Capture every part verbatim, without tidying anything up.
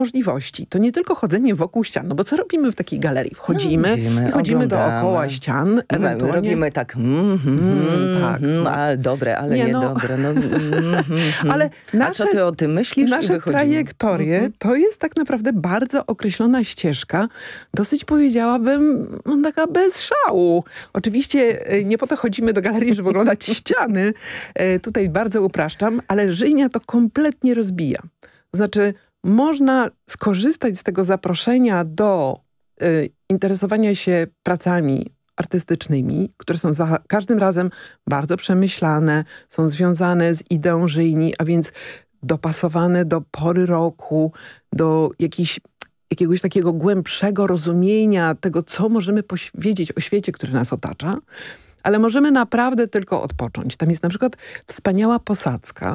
możliwości. To nie tylko chodzenie wokół ścian, no bo co robimy w takiej galerii? Wchodzimy no, widzimy, i chodzimy dookoła ścian, ewentualnie... Robimy tak, mm, mm, mm, tak mm, no. ale dobre, ale nie, niedobre. No, mm, mm. ale nasze, A co ty o tym myślisz? Nasze i trajektorie mm -hmm. to jest tak naprawdę bardzo określona ścieżka, dosyć powiedziałabym taka bez szału. Oczywiście nie po to chodzimy do galerii, żeby oglądać ściany. Tutaj bardzo upraszczam, ale Żyjnia to kompletnie rozbija. Znaczy, można skorzystać z tego zaproszenia do y, interesowania się pracami artystycznymi, które są za każdym razem bardzo przemyślane, są związane z ideą Żyjni, a więc dopasowane do pory roku, do jakiejś, jakiegoś takiego głębszego rozumienia tego, co możemy wiedzieć o świecie, który nas otacza, ale możemy naprawdę tylko odpocząć. Tam jest na przykład wspaniała posadzka,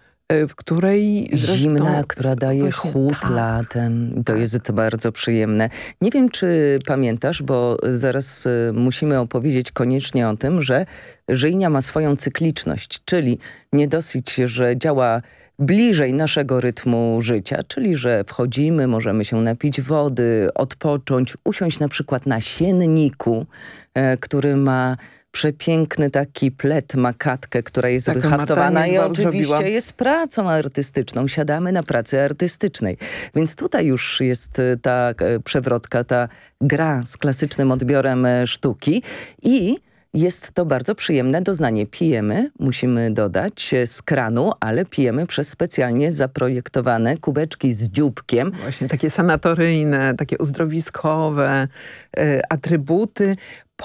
w której zresztą... Zimna, która daje właśnie, chłód tak, latem. To tak. jest to bardzo przyjemne. Nie wiem, czy pamiętasz, bo zaraz y, musimy opowiedzieć koniecznie o tym, że Żyjnia ma swoją cykliczność, czyli nie dosyć, że działa bliżej naszego rytmu życia, czyli że wchodzimy, możemy się napić wody, odpocząć, usiąść na przykład na sienniku, e, który ma przepiękny taki plet, makatkę, która jest Taką wyhaftowana i oczywiście zrobiła. jest pracą artystyczną. Siadamy na pracy artystycznej. Więc tutaj już jest ta przewrotka, ta gra z klasycznym odbiorem sztuki i jest to bardzo przyjemne doznanie. Pijemy, musimy dodać, z kranu, ale pijemy przez specjalnie zaprojektowane kubeczki z dzióbkiem. Właśnie takie sanatoryjne, takie uzdrowiskowe y, atrybuty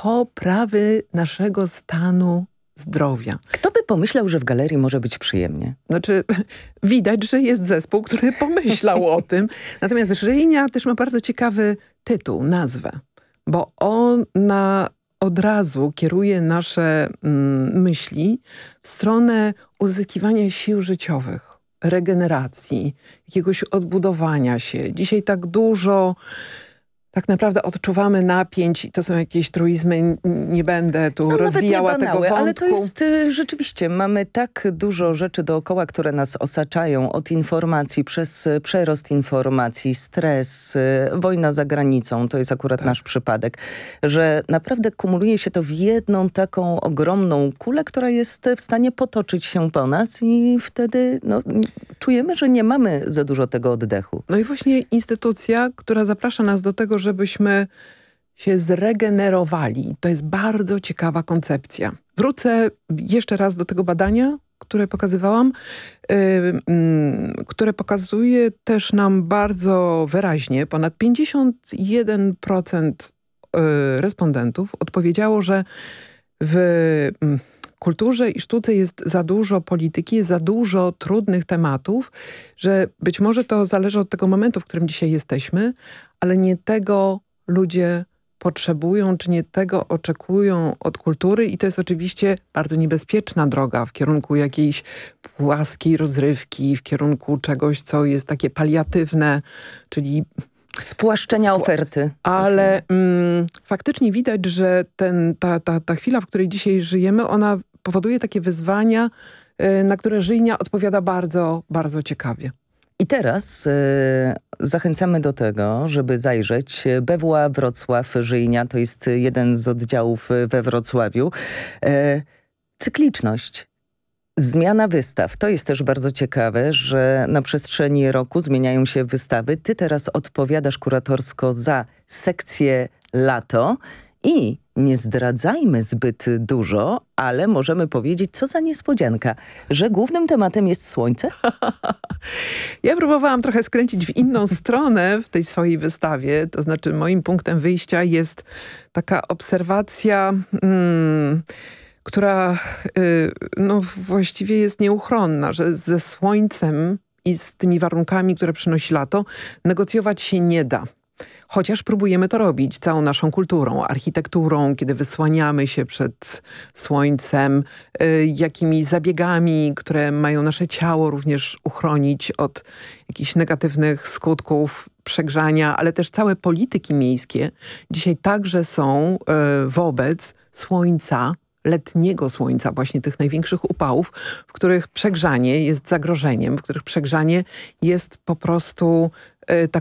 poprawy naszego stanu zdrowia. Kto by pomyślał, że w galerii może być przyjemnie? Znaczy, widać, że jest zespół, który pomyślał o tym. Natomiast Żyjnia też ma bardzo ciekawy tytuł, nazwę, bo ona od razu kieruje nasze mm, myśli w stronę uzyskiwania sił życiowych, regeneracji, jakiegoś odbudowania się. Dzisiaj tak dużo tak naprawdę odczuwamy napięć i to są jakieś truizmy, nie będę tu no, rozwijała nawet nie banały, tego wątku. Ale to jest y, rzeczywiście, mamy tak dużo rzeczy dookoła, które nas osaczają od informacji, przez y, przerost informacji, stres, y, wojna za granicą, to jest akurat tak. nasz przypadek, że naprawdę kumuluje się to w jedną taką ogromną kulę, która jest w stanie potoczyć się po nas i wtedy no, czujemy, że nie mamy za dużo tego oddechu. No i właśnie instytucja, która zaprasza nas do tego, żebyśmy się zregenerowali. To jest bardzo ciekawa koncepcja. Wrócę jeszcze raz do tego badania, które pokazywałam, yy, yy, które pokazuje też nam bardzo wyraźnie, ponad pięćdziesiąt jeden procent yy, respondentów odpowiedziało, że w yy, kulturze i sztuce jest za dużo polityki, jest za dużo trudnych tematów, że być może to zależy od tego momentu, w którym dzisiaj jesteśmy, ale nie tego ludzie potrzebują, czy nie tego oczekują od kultury i to jest oczywiście bardzo niebezpieczna droga w kierunku jakiejś płaskiej rozrywki, w kierunku czegoś, co jest takie paliatywne, czyli spłaszczenia Spła oferty. Ale mm, faktycznie widać, że ten, ta, ta, ta chwila, w której dzisiaj żyjemy, ona powoduje takie wyzwania, y, na które Żyjnia odpowiada bardzo, bardzo ciekawie. I teraz y, zachęcamy do tego, żeby zajrzeć. B W A Wrocław Żyjnia to jest jeden z oddziałów we Wrocławiu. Y, cykliczność. Zmiana wystaw. To jest też bardzo ciekawe, że na przestrzeni roku zmieniają się wystawy. Ty teraz odpowiadasz kuratorsko za sekcję lato i nie zdradzajmy zbyt dużo, ale możemy powiedzieć, co za niespodzianka, że głównym tematem jest słońce? Ja próbowałam trochę skręcić w inną stronę w tej swojej wystawie, to znaczy moim punktem wyjścia jest taka obserwacja... Hmm, która y, no, właściwie jest nieuchronna, że ze słońcem i z tymi warunkami, które przynosi lato, negocjować się nie da. Chociaż próbujemy to robić całą naszą kulturą, architekturą, kiedy wysłaniamy się przed słońcem, y, jakimiś zabiegami, które mają nasze ciało również uchronić od jakichś negatywnych skutków przegrzania, ale też całe polityki miejskie dzisiaj także są y, wobec słońca, letniego słońca, właśnie tych największych upałów, w których przegrzanie jest zagrożeniem, w których przegrzanie jest po prostu ta